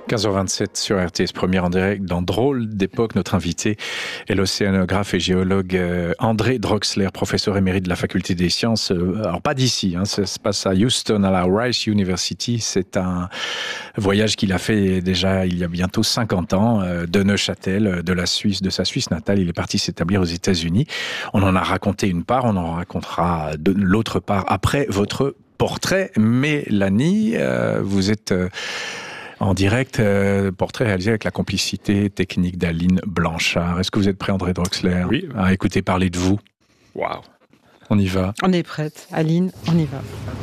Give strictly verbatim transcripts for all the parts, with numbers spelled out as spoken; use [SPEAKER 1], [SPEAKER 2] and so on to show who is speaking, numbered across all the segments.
[SPEAKER 1] quinze heures vingt-sept sur R T S Première en direct dans Drôle d'époque. Notre invité est l'océanographe et géologue André Drosler, professeur émérite de la faculté des sciences. Alors pas d'ici, hein, ça se passe à Houston, à la Rice University. C'est un voyage qu'il a fait déjà il y a bientôt cinquante ans, de Neuchâtel, de la Suisse, de sa Suisse natale. Il est parti s'établir aux États-Unis. On en a raconté une part, on en racontera de l'autre part après votre portrait. Mélanie, euh, vous êtes... Euh, En direct, euh, portrait réalisé avec la complicité technique d'Aline Blanchard. Est-ce que vous êtes prêt, André Drosler,
[SPEAKER 2] oui.
[SPEAKER 1] à écouter parler de vous?
[SPEAKER 2] Waouh.
[SPEAKER 1] On y va.
[SPEAKER 3] On est prête. Aline, on y va.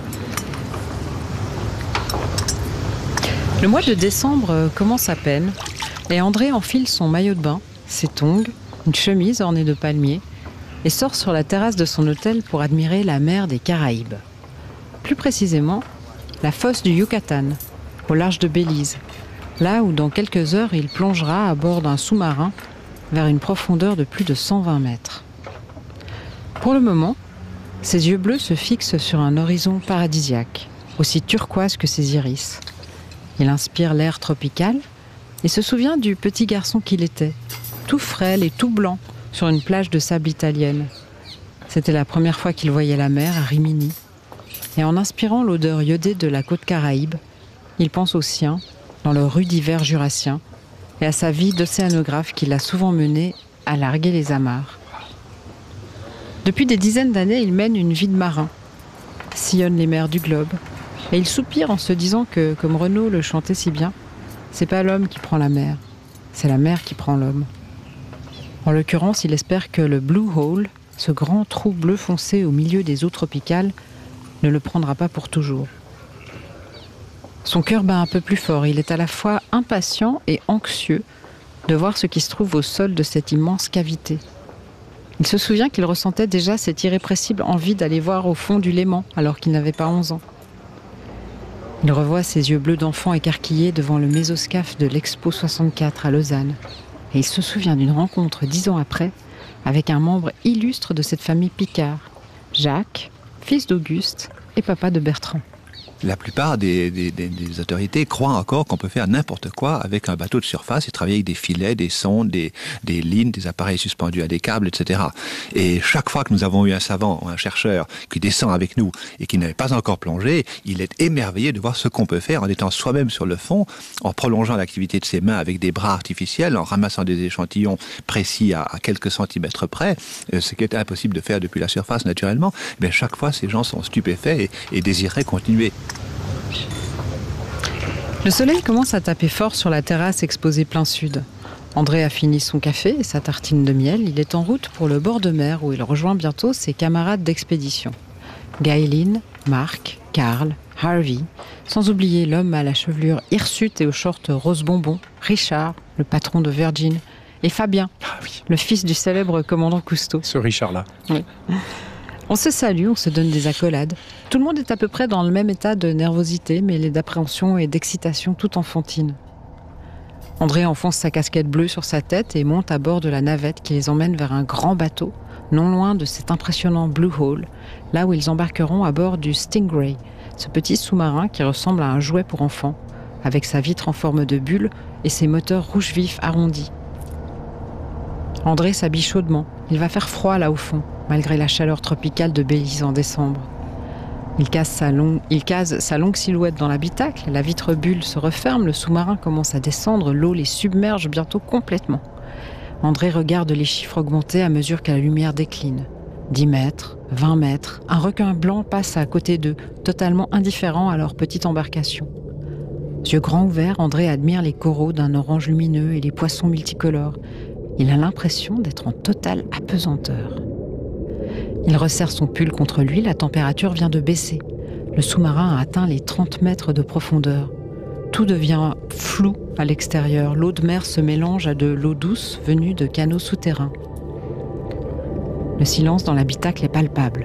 [SPEAKER 3] Le mois de décembre commence à peine et André enfile son maillot de bain, ses tongs, une chemise ornée de palmiers et sort sur la terrasse de son hôtel pour admirer la mer des Caraïbes. Plus précisément, la fosse du Yucatan, au large de Belize, là où dans quelques heures il plongera à bord d'un sous-marin vers une profondeur de plus de cent vingt mètres. Pour le moment, ses yeux bleus se fixent sur un horizon paradisiaque, aussi turquoise que ses iris. Il inspire l'air tropical et se souvient du petit garçon qu'il était, tout frêle et tout blanc sur une plage de sable italienne. C'était la première fois qu'il voyait la mer à Rimini. Et en inspirant l'odeur iodée de la côte Caraïbe, il pense au sien, dans le rude hiver jurassien, et à sa vie d'océanographe qui l'a souvent mené à larguer les amarres. Depuis des dizaines d'années, il mène une vie de marin, sillonne les mers du globe, et il soupire en se disant que, comme Renaud le chantait si bien, c'est pas l'homme qui prend la mer, c'est la mer qui prend l'homme. En l'occurrence, il espère que le Blue Hole, ce grand trou bleu foncé au milieu des eaux tropicales, ne le prendra pas pour toujours. Son cœur bat un peu plus fort. Il est à la fois impatient et anxieux de voir ce qui se trouve au sol de cette immense cavité. Il se souvient qu'il ressentait déjà cette irrépressible envie d'aller voir au fond du Léman alors qu'il n'avait pas onze ans. Il revoit ses yeux bleus d'enfant écarquillés devant le mésoscaphe de l'Expo soixante-quatre à Lausanne. Et il se souvient d'une rencontre dix ans après avec un membre illustre de cette famille Picard, Jacques, fils d'Auguste et papa de Bertrand.
[SPEAKER 4] La plupart des, des, des, des autorités croient encore qu'on peut faire n'importe quoi avec un bateau de surface et travailler avec des filets, des sondes, des, des lignes, des appareils suspendus à des câbles, et cetera. Et chaque fois que nous avons eu un savant ou un chercheur qui descend avec nous et qui n'avait pas encore plongé, il est émerveillé de voir ce qu'on peut faire en étant soi-même sur le fond, en prolongeant l'activité de ses mains avec des bras artificiels, en ramassant des échantillons précis à, à quelques centimètres près, ce qui est impossible de faire depuis la surface naturellement. Mais chaque fois, ces gens sont stupéfaits et, et désiraient continuer.
[SPEAKER 3] Le soleil commence à taper fort sur la terrasse exposée plein sud. André a fini son café et sa tartine de miel. Il est en route pour le bord de mer où il rejoint bientôt ses camarades d'expédition. Gaëline, Marc, Karl, Harvey, sans oublier l'homme à la chevelure hirsute et aux shorts rose bonbon, Richard, le patron de Virgin, et Fabien,
[SPEAKER 1] ah oui.
[SPEAKER 3] le fils du célèbre commandant Cousteau.
[SPEAKER 1] Ce Richard-là.
[SPEAKER 3] Oui. On se salue, on se donne des accolades. Tout le monde est à peu près dans le même état de nervosité, mêlé d'appréhension et d'excitation toute enfantine. André enfonce sa casquette bleue sur sa tête et monte à bord de la navette qui les emmène vers un grand bateau, non loin de cet impressionnant Blue Hole, là où ils embarqueront à bord du Stingray, ce petit sous-marin qui ressemble à un jouet pour enfants, avec sa vitre en forme de bulle et ses moteurs rouge vif arrondis. André s'habille chaudement. Il va faire froid là au fond, malgré la chaleur tropicale de Belize en décembre. Il case sa longue, il case sa longue silhouette dans l'habitacle, la vitre bulle se referme, le sous-marin commence à descendre, l'eau les submerge bientôt complètement. André regarde les chiffres augmenter à mesure que la lumière décline. dix mètres, vingt mètres, un requin blanc passe à côté d'eux, totalement indifférent à leur petite embarcation. Yeux grands ouverts, André admire les coraux d'un orange lumineux et les poissons multicolores. Il a l'impression d'être en totale apesanteur. Il resserre son pull contre lui, la température vient de baisser. Le sous-marin a atteint les trente mètres de profondeur. Tout devient flou à l'extérieur. L'eau de mer se mélange à de l'eau douce venue de canaux souterrains. Le silence dans l'habitacle est palpable.